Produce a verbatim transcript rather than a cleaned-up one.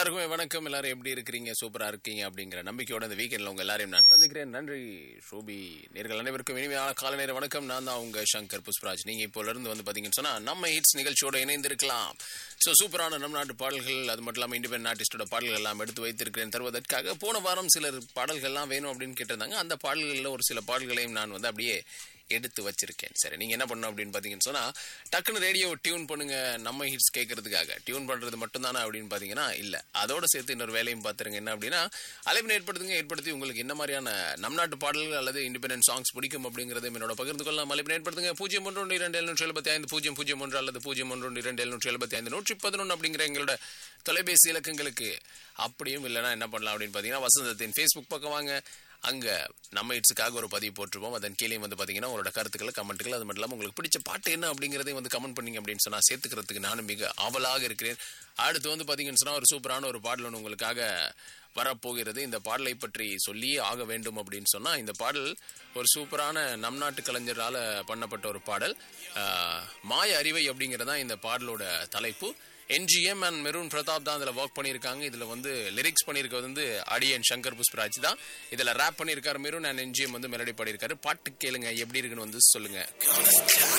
எல்லாருக்குமே வணக்கம். எல்லாரும் எப்படி இருக்கிறீங்க? சூப்பரா இருக்கீங்க அப்படிங்கிற நம்பிக்கையோட இந்த வீக்கெண்ட்ல உங்க எல்லாரையும் நான் சந்திக்கிறேன். நன்றி ஷோபி. நேர்கள் அனைவருக்கும் இனிமையான காலை நேர வணக்கம். நான் தான் உங்க சங்கர் புஷ்பராஜ். நீங்க இப்போல இருந்து வந்து பாத்தீங்கன்னு சொன்னா நம்ம ஹிட்ஸ் நிகழ்ச்சியோட இணைந்திருக்கலாம். ஸோ சூப்பரான நம் நாட்டு பாடல்கள், அது மட்டும் இல்லாமல் இண்டிபெண்ட் ஆர்டிஸ்டோட பாடல்கள் எல்லாம் எடுத்து வைத்திருக்கிறேன் தருவதற்காக. போன வாரம் சிலர் பாடல்கள்லாம் வேணும் அப்படின்னு கேட்டிருந்தாங்க. அந்த பாடல்களில் ஒரு சில பாடல்களையும் நான் வந்து அப்படியே எடுத்து வச்சிருக்கேன். சரி, நீங்க என்ன பண்ணணும் அப்படின்னு பாத்தீங்கன்னு சொன்னா டக்குன்னு ரேடியோ டியூன் பண்ணுங்க. நம்ம ஹிட்ஸ் கேட்கறதுக்காக டியூன் பண்றது மட்டும் தானே அப்படின்னு பாத்தீங்கன்னா இல்ல, அதோட சேர்த்து இன்னொரு வேலையும் பாத்துருங்க. என்ன அப்படின்னா அலைப்பினை ஏற்படுத்துங்க. ஏற்படுத்தி உங்களுக்கு என்ன மாதிரியான நம் நாட்டு பாடல்கள் அல்லது இண்டிபெண்டன்ட் சாங்ஸ் பிடிக்கும் அப்படிங்கறதையும் என்னோட பகிர்ந்து கொள்ளலாம். அலைப்பினை ஏற்படுத்துங்க. பூஜ்ஜியம் ஒன்று ஒன்று இரண்டு எழுநூற்றி எழுபத்தி ஐந்து பூஜ்ஜியம் பூஜ்ஜியம் ஒன்று அல்லது பூஜ்ஜியம் ஒன்று ஒன்று இரண்டு எழுநூற்றி எழுபத்தி ஐந்து நூற்றி பதினொன்று அப்படிங்கிற எங்களோட தொலைபேசி இலக்கங்களுக்கு. அப்படியும் இல்லைன்னா என்ன பண்ணலாம் அப்படின்னு பாத்தீங்கன்னா வசந்தத்தின் ஃபேஸ்புக் பக்கம் வாங்க. அங்க நம்ம இட்ஸுக்காக ஒரு பதிவு போட்டிருப்போம். அதன் கீழே வந்து பாத்தீங்கன்னா உங்களோட கருத்துக்களை, கமெண்ட்டுகள், அது மட்டும் இல்லாமல் உங்களுக்கு பிடிச்ச பாட்டு என்ன அப்படிங்கறதையும் வந்து கமெண்ட் பண்ணீங்க அப்படின்னு சொன்னா சேர்த்துக்கிறதுக்கு நானும் மிக ஆவலாக இருக்கிறேன். அடுத்து வந்து பாத்தீங்கன்னு சொன்னா ஒரு சூப்பரான ஒரு பாடல் ஒன்று உங்களுக்காக வரப்போகிறது. இந்த பாடலை பற்றி சொல்லியே ஆக வேண்டும் அப்படின்னு சொன்னா இந்த பாடல் ஒரு சூப்பரான நம் நாட்டு கலைஞரால பண்ணப்பட்ட ஒரு பாடல். மாய அறிவை அப்படிங்கறதா இந்த பாடலோட தலைப்பு. என்ஜிஎம் அண்ட் மெரூன் பிரதாப் தான் இதுல ஒர்க் பண்ணியிருக்காங்க. இதுல வந்து லிரிக்ஸ் பண்ணியிருக்கிறது வந்து அடியன் சங்கர் புஷ்பராஜ் தான். இதுல ரேப் பண்ணியிருக்காரு மெரூன் அண்ட் என்ஜிஎம் வந்து மெலடி பாடியிருக்காரு. பாட்டு கேளுங்க, எப்படி இருக்குன்னு வந்து சொல்லுங்க.